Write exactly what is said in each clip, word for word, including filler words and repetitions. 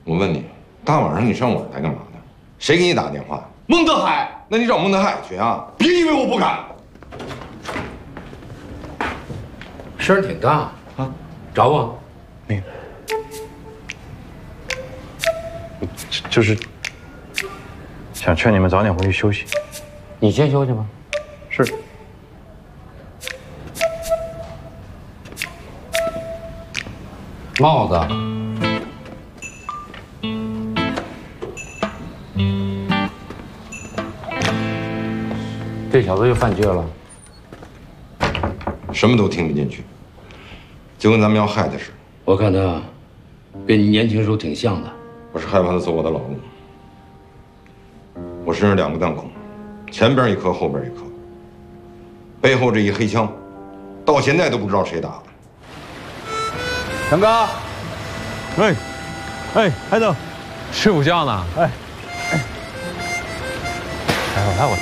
我问你，大晚上你上我这来干嘛呢？谁给你打电话？ 孟德海， 那你找孟德海去啊！别以为我不敢。 声儿挺大啊，找我？ 那个，就是想劝你们早点回去休息。 你先休息吧。 是。 帽子。 这小子又犯倔了， 什么都听不进去，就跟咱们要害他似的。 我看他跟你年轻时候挺像的。 我是害怕他走我的老路。我身上两个弹孔，前边一颗，后边一颗。背后这一黑枪，到现在都不知道谁打的。 强哥， 喂，哎，海总， 睡午觉呢？ 哎，哎，来，我来，我来。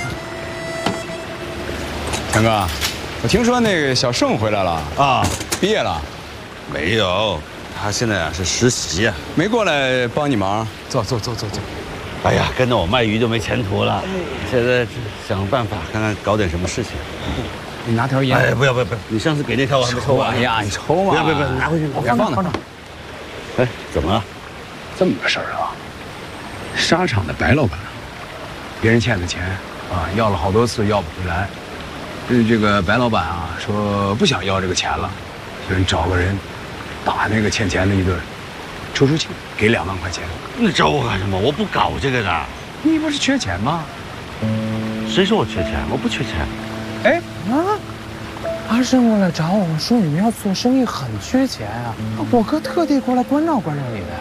强哥，我听说那个小盛回来了啊，毕业了？ 没有，他现在啊是实习呀、啊， 没过来帮你忙。坐坐坐坐坐。 哎呀，跟着我卖鱼就没前途了，现在想办法看看搞点什么事情。 你拿条烟。 哎，不要不要不要，你上次给那条我还没抽完。 哎呀，你抽嘛！ 不要不要不要，拿回去， 我放那放那。 哎，怎么了？ 这么个事儿啊，沙场的白老板，别人欠的钱啊，要了好多次要不回来。 这这个白老板啊，说不想要这个钱了，就找个人打那个欠钱的一顿，出出气，给两万块钱。 你找我干什么？我不搞这个的。 你不是缺钱吗？ 谁说我缺钱？我不缺钱。 哎啊！阿胜过来找我们说你们要做生意很缺钱啊，我哥特地过来关照关照你们呀。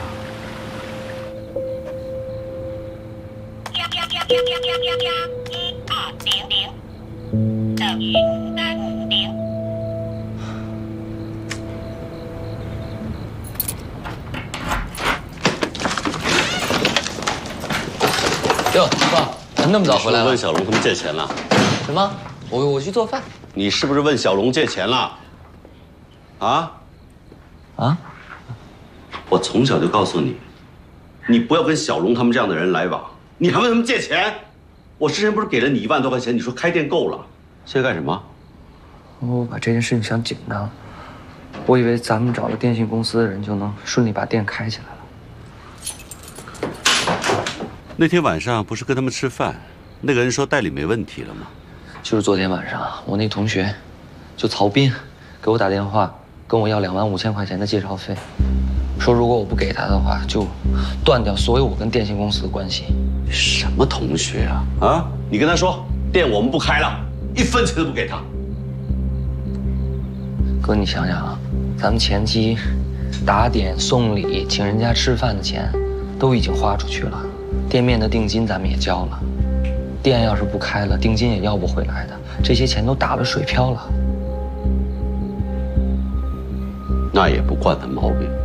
等于三零。 哟，爸，咱那么早回来了？ 问小龙他们借钱了？ 什么？我我去做饭。 你是不是问小龙借钱了？啊？ 啊？ 我从小就告诉你，你不要跟小龙他们这样的人来往。你还问他们借钱？我之前不是给了你一万多块钱？你说开店够了。 现在干什么？ 我把这件事情想紧张，我以为咱们找了电信公司的人就能顺利把店开起来了。 那天晚上不是跟他们吃饭，那个人说代理没问题了吗？ 就是昨天晚上，我那同学，就曹斌，给我打电话，跟我要两万五千块钱的介绍费，说如果我不给他的话，就断掉所有我跟电信公司的关系。 什么同学啊？啊！你跟他说，店我们不开了。 一分钱都不给他， 哥，你想想啊，咱们前期打点、送礼、请人家吃饭的钱，都已经花出去了，店面的定金咱们也交了，店要是不开了，定金也要不回来的，这些钱都打了水漂了。 那也不惯他毛病。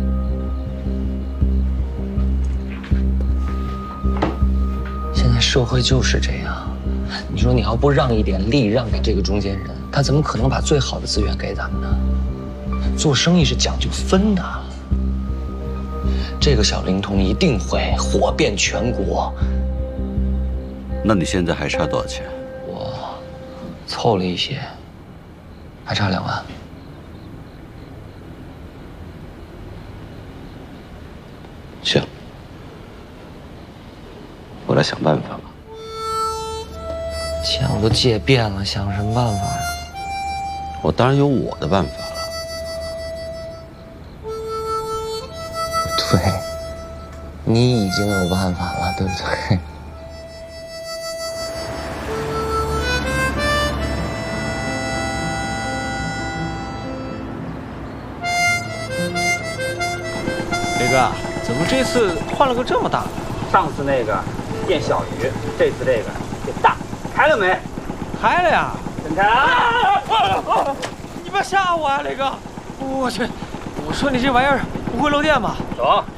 现在社会就是这样。 你说你要不让一点利让给这个中间人，他怎么可能把最好的资源给咱们呢？做生意是讲究分的。这个小灵通一定会火遍全国。 那你现在还差多少钱？ 我凑了一些，还差两万。 行，我来想办法吧。 钱我都借遍了，想什么办法呀？ 我当然有我的办法了。 对，你已经有办法了，对不对？ 雷哥，怎么这次换了个这么大的？上次那个变小鱼，这次这个变大。 开了没？ 开了呀！ 真开啊！ 你别吓我啊，雷哥！我去，我说你这玩意儿不会漏电吧？ 走，